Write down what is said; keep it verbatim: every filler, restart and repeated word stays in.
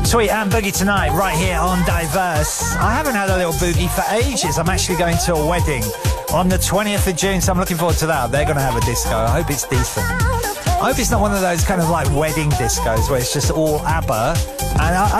Sweet and boogie tonight, right here on Diverse. I haven't had a little boogie for ages. I'm actually going to a wedding on the twentieth of June, so I'm looking forward to that. They're going to have a disco. I hope it's decent. I hope it's not one of those kind of like wedding discos where it's just all ABBA. And I,